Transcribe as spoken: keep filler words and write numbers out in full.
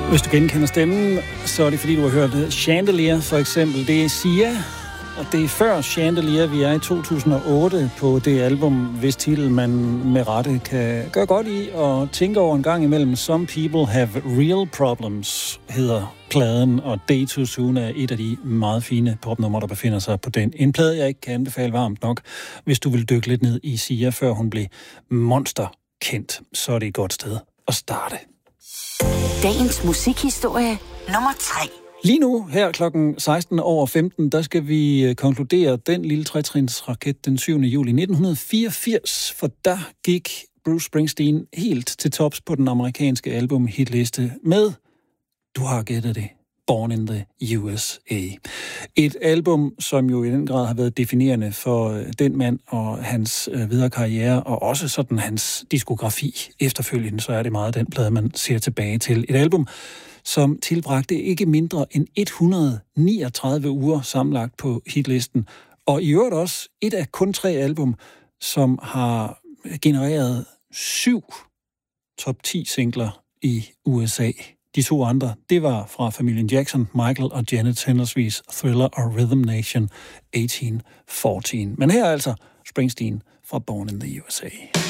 Hvis du genkender stemmen, så er det fordi, du har hørt Chandelier for eksempel. Det er Sia, og det er før Chandelier. Vi er i to tusind og otte på det album, hvis titel man med rette kan gøre godt i og tænke over en gang imellem. Some People Have Real Problems hedder pladen, og Day Too Soon er et af de meget fine popnumre, der befinder sig på den. En plade, jeg ikke kan anbefale varmt nok, hvis du vil dykke lidt ned i Sia, før hun blev monsterkendt. Så er det et godt sted at starte. Dagens musikhistorie nummer tre. Lige nu, her klokken seksten over femten, der skal vi konkludere den lille tretrinsraket den syvende juli nitten fireogfirs, for der gik Bruce Springsteen helt til tops på den amerikanske album-hitliste med, du har gættet det, Born in the U S A. Et album, som jo i den grad har været definerende for den mand og hans videre karriere, og også sådan hans diskografi. Efterfølgende, så er det meget den plade, man ser tilbage til. Et album, som tilbragte ikke mindre end et hundrede og niogtredive uger sammenlagt på hitlisten, og i øvrigt også et af kun tre album, som har genereret syv top ti singler i U S A. De to andre, det var fra familien Jackson, Michael og Janet henholdsvis Thriller og Rhythm Nation atten fjorten. Men her er altså Springsteen fra Born in the U S A.